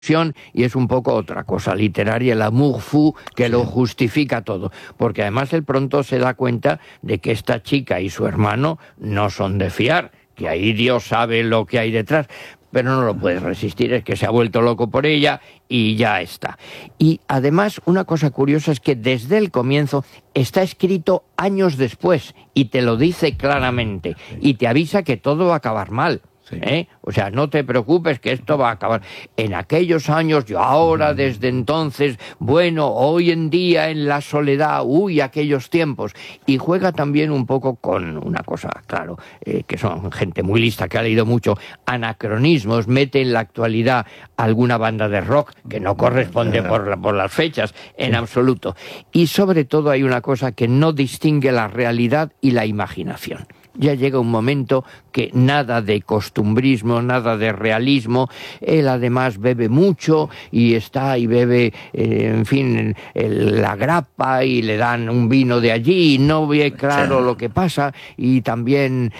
y es un poco otra cosa literaria, el amour fou, que lo justifica todo, porque además él pronto se da cuenta de que esta chica y su hermano no son de fiar, que ahí Dios sabe lo que hay detrás, pero no lo puedes resistir, es que se ha vuelto loco por ella y ya está. Y además una cosa curiosa es que desde el comienzo está escrito años después y te lo dice claramente y te avisa que todo va a acabar mal. O sea, no te preocupes que esto va a acabar. En aquellos años, yo ahora, desde entonces, bueno, hoy en día en la soledad, aquellos tiempos. Y juega también un poco con una cosa, claro, que son gente muy lista, que ha leído mucho, anacronismos, mete en la actualidad alguna banda de rock que no corresponde por las fechas, en absoluto. Y sobre todo hay una cosa que no distingue la realidad y la imaginación. Ya llega un momento que nada de costumbrismo, nada de realismo. Él además bebe mucho y bebe, en fin, la grappa y le dan un vino de allí y no ve claro lo que pasa y también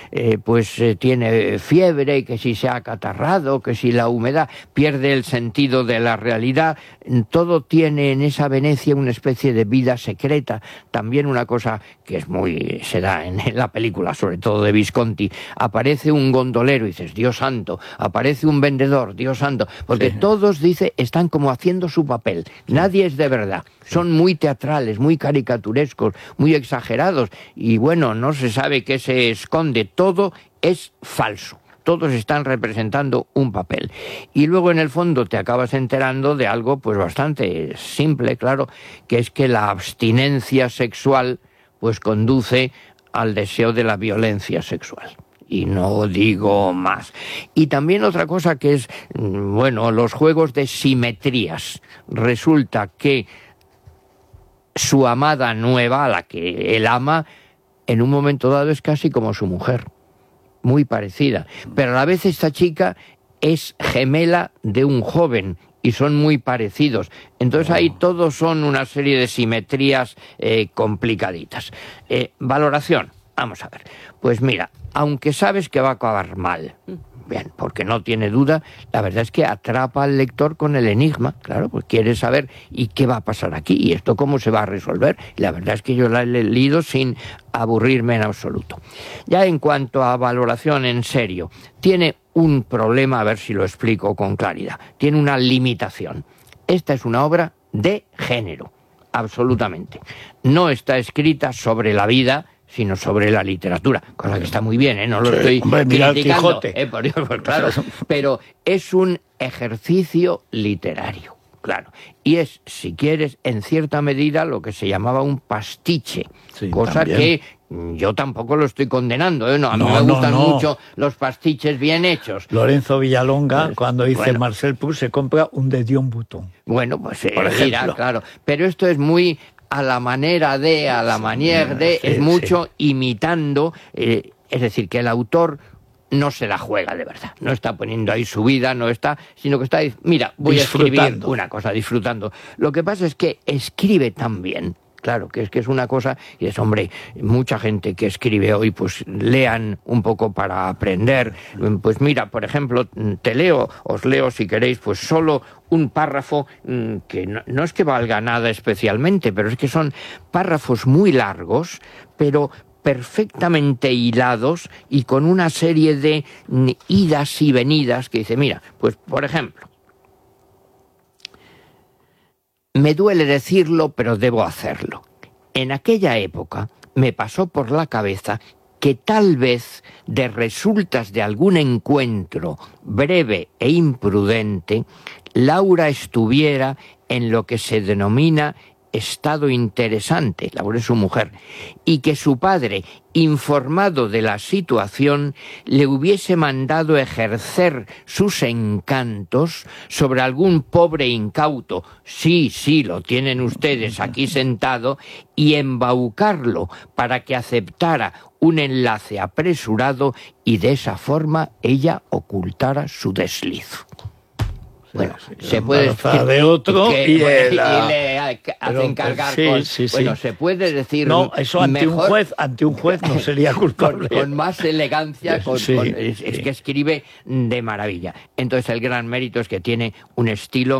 tiene fiebre, que si se ha acatarrado, que si la humedad, pierde el sentido de la realidad. Todo tiene en esa Venecia una especie de vida secreta. También una cosa que se da en la película, sobre todo de Visconti, aparece un gondolero y dices, Dios santo, aparece un vendedor, Dios santo, porque todos, están como haciendo su papel, nadie es de verdad, son muy teatrales, muy caricaturescos, muy exagerados, y bueno, no se sabe qué se esconde, todo es falso. Todos están representando un papel. Y luego en el fondo te acabas enterando de algo pues bastante simple, claro, que es que la abstinencia sexual pues conduce al deseo de la violencia sexual. Y no digo más. Y también otra cosa que es, los juegos de simetrías. Resulta que su amada nueva, a la que él ama, en un momento dado es casi como su mujer. Muy parecida. Pero a la vez esta chica es gemela de un joven y son muy parecidos. Entonces ahí todos son una serie de simetrías complicaditas. Valoración. Vamos a ver. Pues mira, aunque sabes que va a acabar mal, bien, porque no tiene duda, la verdad es que atrapa al lector con el enigma, claro, pues quiere saber ¿y qué va a pasar aquí? ¿Y esto cómo se va a resolver? Y la verdad es que yo la he leído sin aburrirme en absoluto. Ya en cuanto a valoración en serio, tiene un problema, a ver si lo explico con claridad, tiene una limitación. Esta es una obra de género, absolutamente. No está escrita sobre la vida, sino sobre la literatura, cosa que está muy bien, no lo estoy criticando, claro, pero es un ejercicio literario, claro, y es, si quieres, en cierta medida lo que se llamaba un pastiche, cosa también. Que yo tampoco lo estoy condenando, a mí me gustan mucho los pastiches bien hechos. Lorenzo Villalonga, cuando dice Marcel Proust, se compra un de Dion Bouton. Bueno, pues dirá, claro, pero esto es muy a la manera de, a la manière de, es mucho imitando, es decir, que el autor no se la juega de verdad, no está poniendo ahí su vida, sino que está, mira, voy a escribir una cosa, disfrutando. Lo que pasa es que escribe tan bien, claro, que es una cosa, y es, hombre, mucha gente que escribe hoy, pues lean un poco para aprender. Pues mira, por ejemplo, os leo si queréis, pues solo un párrafo que no es que valga nada especialmente, pero es que son párrafos muy largos, pero perfectamente hilados y con una serie de idas y venidas que dice, mira, pues por ejemplo, me duele decirlo, pero debo hacerlo. En aquella época me pasó por la cabeza que tal vez de resultas de algún encuentro breve e imprudente, Laura estuviera en lo que se denomina estado interesante, Laura es su mujer, y que su padre, informado de la situación, le hubiese mandado ejercer sus encantos sobre algún pobre incauto, sí, lo tienen ustedes aquí sentado, y embaucarlo para que aceptara un enlace apresurado y de esa forma ella ocultara su desliz. Bueno, se puede de otro y le hacen cargar con... Bueno, se puede decir... No, eso ante un juez no sería culpable. Con más elegancia, es que escribe de maravilla. Entonces el gran mérito es que tiene un estilo